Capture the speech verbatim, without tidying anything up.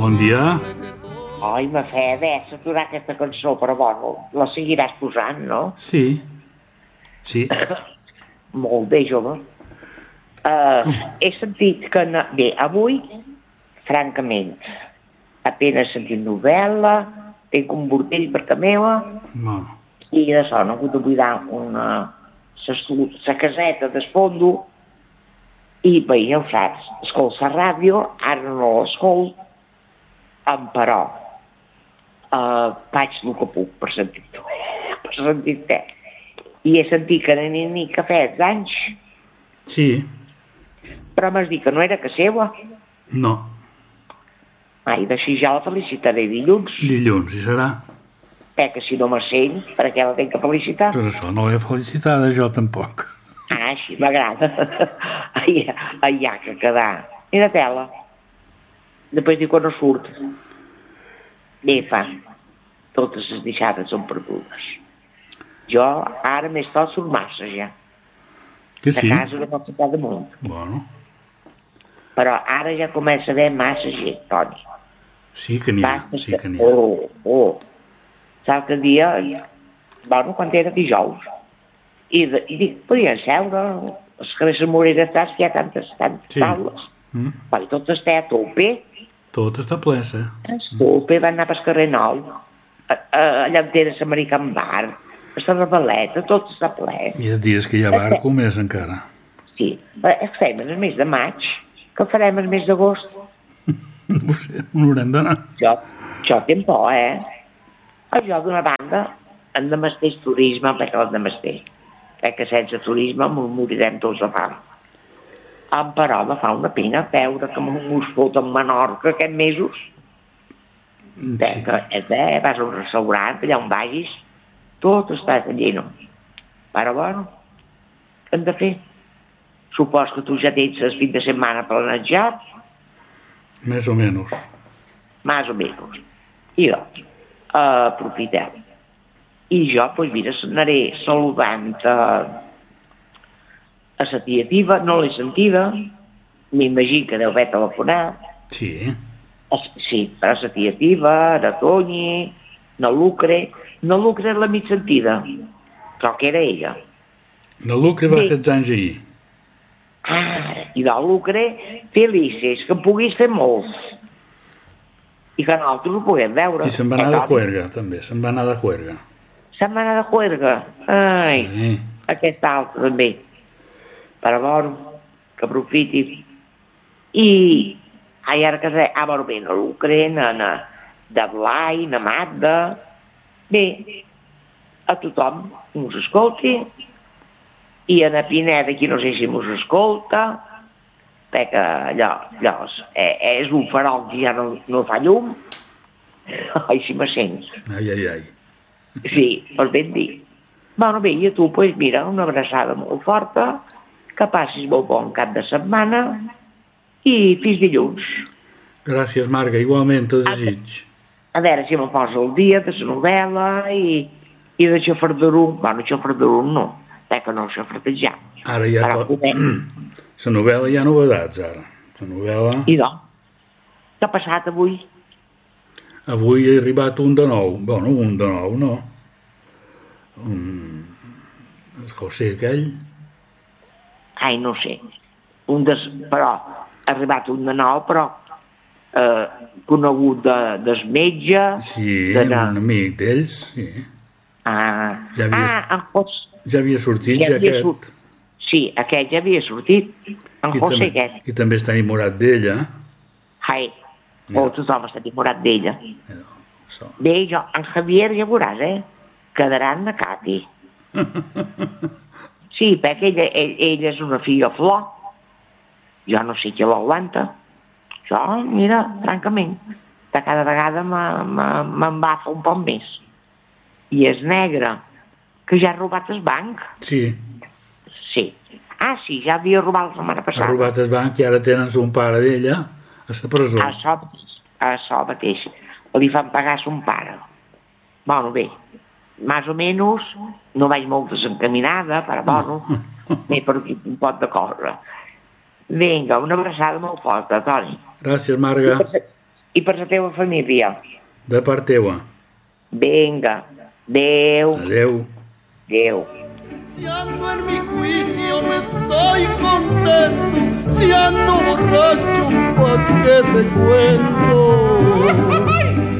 Bon dia. Ai, m'ha fet eh, saturar aquesta cançó, però bueno, la seguiràs posant, no? Sí. Sí. Molt bé, jove. Uh, he sentit que... No... Bé, avui, francament, apenas sentit novel·la, tinc un bordell per casa meva, No. i de son he hagut de buidar una... sa caseta d'esfondo, i bé, ja ho saps, escolta la ràdio, ara no l'escolt, però uh, faig el que puc per sentir-te, per sentir-te. I he sentit que n'hi ni que feia anys. Sí. Però m'has dit que no era que seva. No. Ai, d'així ja la felicitaré dilluns. Dilluns, hi serà. Eh, que si no me sent, per què la tinc que felicitar? Per això no l'he felicitada, jo tampoc. Ah, així m'agrada. Ai, ai, ha que quedar. Mira tela. Després diu que no surt. Bé, fa. Totes les deixades són perdudes. Jo ara més tot surt massa, ja. Que sí? A casa no pot ficar damunt. Bueno. Però ara ja comença a haver massa gent, Toni. Sí que n'hi ha, sí que n'hi ha. Oh, oh. L'altre dia, bueno, quan era dijous, i, de, i dic, podien seure, els carrers de Morera Tras, que hi ha tantes, tantes Sí. taules. Mm. Perquè tot està a tope. Tot està ple, eh? A tope, van anar pel carrer Nou, a, a, allà on era l'American Bar, a la Rebaleta, tot està ple. I els dies que hi ha barco, més encara. Sí, els fem el mes de maig, que farem el mes d'agost. No ho sé, no haurem d'anar. Jo, jo tinc por, eh? Jo, d'una banda, en demesteix turisme, perquè el demesteix. Crec que sense turisme m'ho morirem tots de fam. Em però me fa una pena veure que m'ho fot a Menorca aquests mesos. Sí. Que, eh, vas a un restaurant, allà on vagis, tot està lleno. Però, bueno, què hem de fer? Supos que tu ja tens el fin de setmana planejat. Més o menys. Más o menys. I jo, uh, aprofiteu. I jo, doncs mira, anaré saludant uh, a la tia Diva, no l'he sentida, m'imagino que deu haver telefonat. Sí. Es, sí, però la tia Diva, la Toni, la Lucre, la Lucre l'he mig sentida, però que era ella. La Lucre va Sí. aquests anys ahir. Ah, i la Lucre, felices, que en puguis fer molts. I que nosaltres ho puguem veure. I se'n va anar de juerga, també, se'n va anar de juerga. Se'n va anar de juerga. Ai, Sí. aquest altre també. Però bueno, que aprofiti. I, ai, ara que sé, ah, bueno, bé, no Lucre, na, na, de Blai, na Magda, bé, a tothom ens escolti, i a na Pineda, qui no sé si mos escolta, perquè allò, allò és, és un farol que ja no, no fa llum. Ai, si me sents. Ai, ai, ai. Sí, pues ben dit. Bueno, bé, i a tu, pues mira, una abraçada molt forta, que passis molt bon cap de setmana i fins dilluns. Gràcies, Marga, igualment te desig. A veure si me posa el dia de la novel·la i, i de xafarderum. Bueno, xafarderum no, perquè no xafardejar. Ara ja... Però To... poder... La novel·la hi ha novedats, ara. La novel·la... I doncs, què ha passat avui? Avui ha arribat un de nou. Bueno, un de nou, no. Un... El José aquell. Ai, no sé. Un des... Però ha arribat un de nou, però eh, conegut de, del metge... Sí, de... un amic d'ells, sí. Ah, Ja havia- ah, en José... Ja havia sortit, Ja ja havia aquest. sort... Sí, aquest ja havia sortit. En I José també, aquest. I també està enamorat d'ella. Ai, Ja. oh, tothom està enamorat d'ella. Eh, so. Bé, jo, en Javier ja veuràs, eh? Quedaran a Cati. Sí, perquè ella, ell, ella és una filla flor. Jo no sé qui l'aguanta. Jo, mira, francament, de cada vegada m'embafa un poc més. I és negre, que ja ha robat el banc. Sí, Sí. Ah, sí, ja havia robat la setmana ha passada. robat el banc i ara tenen son pare d'ella a la presó. A això, a això mateix. Li fan pagar a son pare. Bueno, bé, més o menys, no vaig molt desencaminada, però bueno, m'he perdut un pot de córrer. Vinga, una abraçada molt forta, Toni. Gràcies, Marga. I per la teva família. De part teua. Vinga. Adeu. Adeu. Adeu. Si ando en mi juicio no estoy contento, si ando borracho, ¿pa' qué te cuento?